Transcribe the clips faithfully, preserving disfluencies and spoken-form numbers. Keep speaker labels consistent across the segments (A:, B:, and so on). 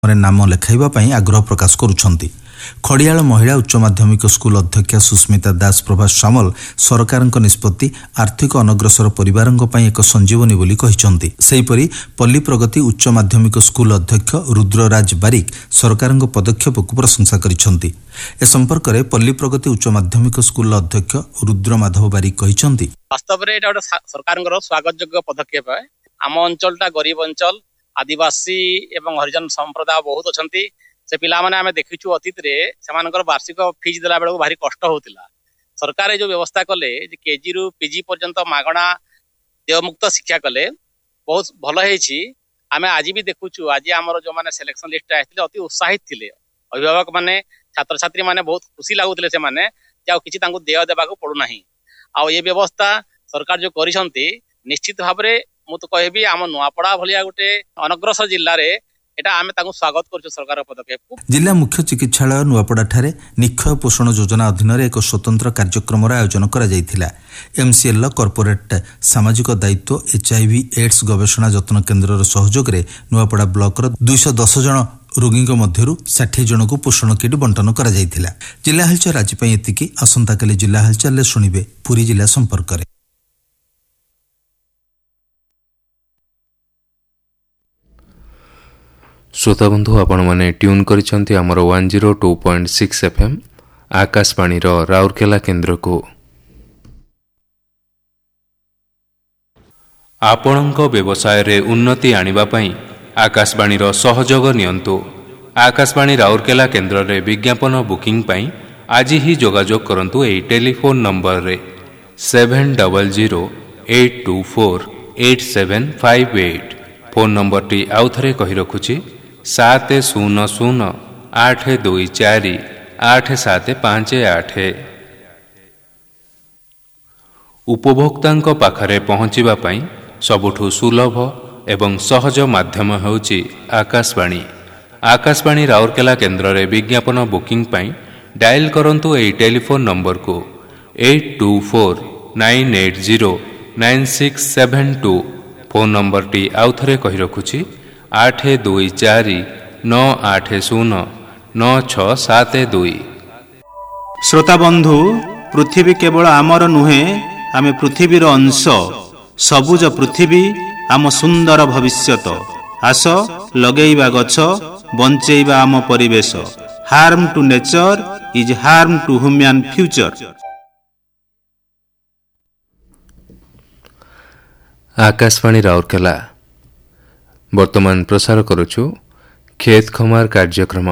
A: नाम लेखाइबा पई आग्रह प्रकाश करुछंती। खड़ियाल महिला उच्च माध्यमिक स्कूल अध्यक्षा सुस्मिता दास प्रभास सामल सरकारक निष्पत्ति आर्थिक अनग्रसर परिवारक पई एक संजीवनी बोली कहिसंती। सेहिपरि पल्ली प्रगति उच्च माध्यमिक स्कूल अध्यक्ष रुद्रराज बारिक सरकारक पदक्षेप को प्रशंसा करिसंती। ए संपर्क में पल्ली प्रगति उच्च माध्यमिक स्कूल अध्यक्ष रुद्र माधव बारिक कहिसंती।
B: वास्तव में एटा सरकारक स्वागत योग्य पदक्षेप है। आम अंचलटा गरीब अंचल, आदिवासी एवं हरिजन संप्रदाय बहुत अछंती। से पिला माने आमे देखिछु अतीत रे सेमानकर वार्षिक फीस देला बेलको भारी कष्ट होतिला। सरकार जो व्यवस्था कले जे केजी रु पीजी पर्यंत मागणा देयमुक्त शिक्षा कले बहुत भल हेछि। आमे आज भी देखुछु, आज हमर जो माने सिलेक्शन लिस्ट आइथिले अति उत्साहित थिले। अभिभावक माने छात्र छात्री माने बहुत खुशी लागुतिले से माने जे किछि तांको देय देबाको पडु नाही। आ ये व्यवस्था सरकार जो करिसंती निश्चित भाबरे मु तो कहबी आम नुआपड़ा भलिया गोटे अनग्रसर जिल्ला रे एटा आमे तांको स्वागत करछु सरकार पदक्षेप।
A: जिला मुख्य चिकित्सालय नुआपड़ा ठारे निक्षय पोषण योजना अधीन एक स्वतंत्र कार्यक्रम आयोजन करा जायथिला। एमसीएल कॉर्पोरेट सामाजिक दायित्व एचआईवी एड्स गवेषणा जतन केन्द्र सहयोग रे नुआपड़ा ब्लॉक दो सौ दस जन रोगी मध्यरु साठ जन को पोषण किट बंटन करा जायथिला। जिला हलचल आज पई एतिकी। आसंता काली जिला हलचल ले सुनिबे पुरी जिला संपर्क रे।
C: श्रोता बंधु आपण माने ट्यून करिसंती हमर एक सौ दो पॉइंट छह एफएम आकाशवाणी रो राउरकेला केन्द्र को। आपणको व्यवसाय रे उन्नति आनिबा पई आकाशवाणी रो सहयोग नियंतु। आकाशवाणी राउरकेला केन्द्र रे विज्ञापन बुकिंग पई आज ही जोगाजोग करंतु। एई टेलीफोन नंबर रे seven zero zero eight to four eight seven five eight. Phone number T आउ थरे कहि रखुछि सात शून्य शून्य आठ दुई चार आठ सात पाँच आठ। उपभोक्तांको पाखरे पहुँचीबा पई सबुठु सुलभ एवं सहज माध्यम हेउछि आकाशवाणी। आकाशवाणी राउरकेला केन्द्र रे विज्ञापन बुकिंग पई डायल करंतु एई टेलीफोन नंबर को eight to four nine eight zero nine six seven to. Phone number T आउ थरे कहि रखुछि आठ दुई चार नौ आठ शून्य नौ छः सात दुई।
D: श्रोता बंधु, पृथ्वी केवल आमर नुहे, आमे पृथ्वीर अंश। सबुज पृथ्वी आम सुंदर भविष्यत। आस लगेइबा गछ, बंचेइबा आम परिवेश। Harm to nature is harm to human future.
C: Akashvani Rourkela वर्तमान प्रसार करुछु खेत खमार कार्यक्रम।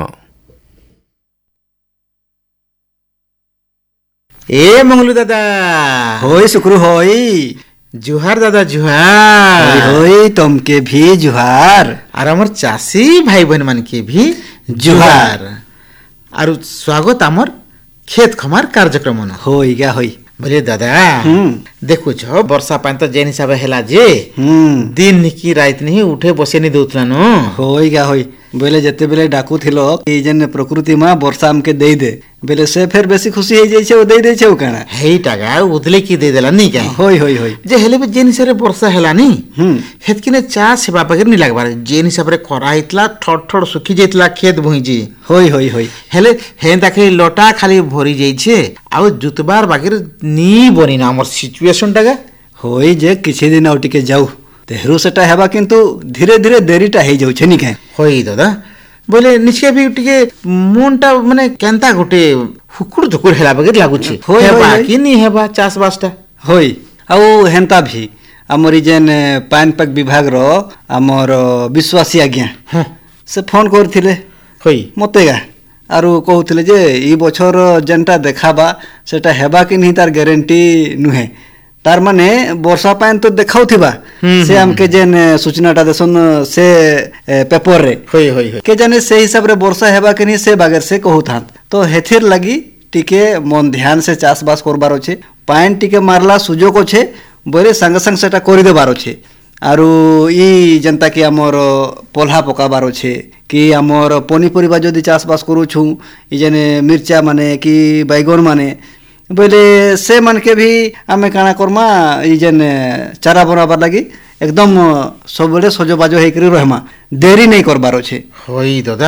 E: ए मंगलू दादा होई शुक्र होई। जुहार दादा जुहार। होई तुमके भी जुहार। और हमर चासी भाई बहन मन के भी जुहार। और स्वागत हमर खेत खमार कार्यक्रम न होई गा होई। बोले दादा देखु छ वर्षा पानी तो जेन हिसाब हेला जे दिन की रात नहीं उठे बसे नहीं दउतला न होई गा होई। बोले जते बेले डाकू थिलो कि जेन प्रकृति मां वर्षा हमके देई दे बेले से फिर बेसी खुशी हे जाई छे ओ देई दे छे ओ काना हेई टागा उदले की दे देला नहीं का होई होई होई। जे हेले बे जेन हिसाब रे वर्षा हेला नी हेतकिने चास हेबा बगैर नहीं लागबार। जेन हिसाब रे खरा हितला ठड ठड सुखी जेतला खेत भुई जी होई होई होई। हेले हेंदा खाली लोटा खाली भरी जाई छे आ जुतबार बगैर नी बनी ना हमर सिचुएशन टागा होई। जे किछि दिन औ टिके जाऊ तेहरू सेटा हेबा किंतु धीरे धीरे देरीटा हे जाउ छे नी के होई दादा। बोले निश्चय भी टिके मोनटा माने केनता गोटे हुकुर धुकुर हेला बगैर लागु छे हेबा कि नी हेबा चास बासटा होई। आ हेंता भी हमर जेन पान पाक विभाग रो हमर विश्वासी आज्ञा से फोन करथिले होई मतेगा आरु कहउथिले जे ई बछर जेनटा देखाबा सेटा हेबा कि नहीं तार ग्यारंटी नुहे। तार माने वर्षा पान तो देखाउथिबा से हमके जेन सूचनाटा देसन से पेपर रे होई होई के जाने से हिसाब रे वर्षा हेबा कि नहीं से बागर से कहउथान। तो हेथिर लगी टिके मन ध्यान से चाष बास करबार छे। पान टिके मारला सुजोग छे बोले संग संग सेटा करि देबार छे। आरु ई जनता कि हमर पोल्हा पकाबार छे कि हमर पनीपरिबा जदि चाष बास करूछु ई जने मिर्चा माने कि बैगन माने बोले से मन के भी आमे काना करमा ई जन चारा बनाबार लगी
F: एकदम सब बेले सजबाज होकर रहमा देरी नहीं करबार अच्छे
E: होई दादा